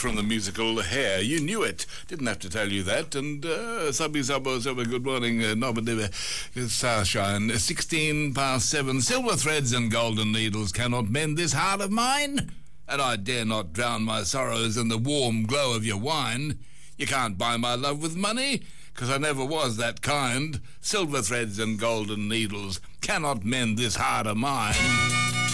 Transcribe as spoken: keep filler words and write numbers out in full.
from the musical Hair. You knew it. Didn't have to tell you that. And uh, Subby Subbo Subbo, good morning. Uh, Nobadiva, Starshine. sixteen past seven. Silver threads and golden needles cannot mend this heart of mine. And I dare not drown my sorrows in the warm glow of your wine. You can't buy my love with money, 'cause I never was that kind. Silver threads and golden needles cannot mend this heart of mine.